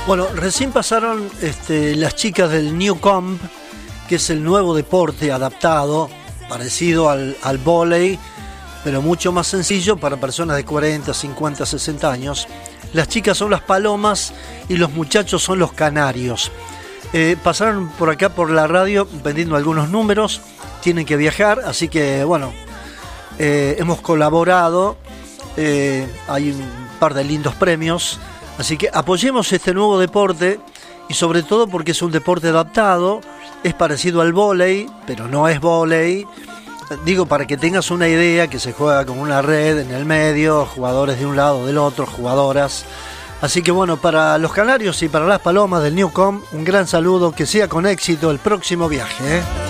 Bueno, recién pasaron las chicas del Newcomb, que es el nuevo deporte adaptado, parecido al vóley, pero mucho más sencillo para personas de 40, 50, 60 años. Las chicas son las palomas y los muchachos son los canarios. Pasaron por acá por la radio vendiendo algunos números, tienen que viajar, así que bueno, hemos colaborado, hay un par de lindos premios, así que apoyemos este nuevo deporte y sobre todo porque es un deporte adaptado, es parecido al vóley, pero no es vóley. Digo, para que tengas una idea, que se juega con una red en el medio, jugadores de un lado o del otro, jugadoras. Así que bueno, para los canarios y para las palomas del Newcomb, un gran saludo, que sea con éxito el próximo viaje, ¿eh?